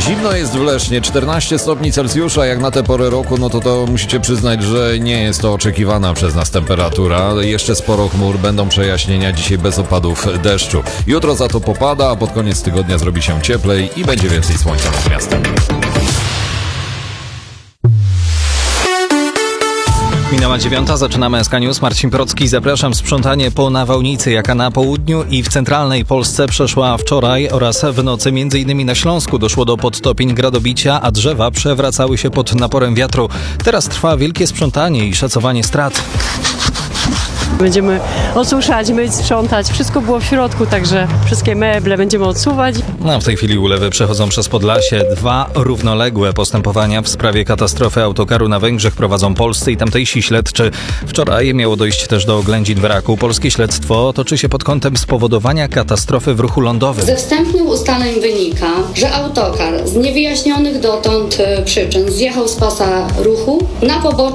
Zimno jest w Lesznie, 14 stopni Celsjusza, jak na tę porę roku, no to musicie przyznać, że nie jest to oczekiwana przez nas temperatura. Jeszcze sporo chmur, będą przejaśnienia, dzisiaj bez opadów deszczu. Jutro za to popada, a pod koniec tygodnia zrobi się cieplej i będzie więcej słońca nad miastem. Minęła 9, zaczynamy SK News. Marcin Procki, zapraszam. Sprzątanie po nawałnicy, jaka na południu i w centralnej Polsce przeszła wczoraj oraz w nocy. M.in. na Śląsku doszło do podtopień, gradobicia, a drzewa przewracały się pod naporem wiatru. Teraz trwa wielkie sprzątanie i szacowanie strat. Będziemy osuszać, myć, sprzątać. Wszystko było w środku, także wszystkie meble będziemy odsuwać. No, w tej chwili ulewy przechodzą przez Podlasie. 2 równoległe postępowania w sprawie katastrofy autokaru na Węgrzech prowadzą polscy i tamtejsi śledczy. Wczoraj miało dojść też do oględzin wraku. Polskie śledztwo toczy się pod kątem spowodowania katastrofy w ruchu lądowym. Ze wstępnych ustaleń wynika, że autokar z niewyjaśnionych dotąd przyczyn zjechał z pasa ruchu na poboczu